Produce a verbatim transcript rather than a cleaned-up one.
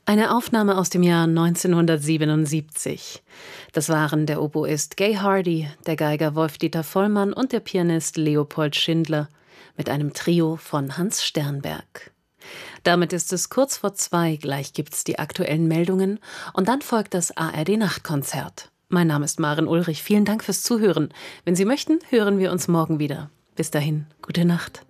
Eine Aufnahme aus dem Jahr neunzehnhundertsiebenundsiebzig. Das waren der Oboist Gay Hardy, der Geiger Wolf-Dieter Vollmann und der Pianist Leopold Schindler mit einem Trio von Hans Sternberg. Damit ist es kurz vor zwei, gleich gibt's die aktuellen Meldungen und dann folgt das A R D-Nachtkonzert. Mein Name ist Maren Ulrich, vielen Dank fürs Zuhören. Wenn Sie möchten, hören wir uns morgen wieder. Bis dahin, gute Nacht.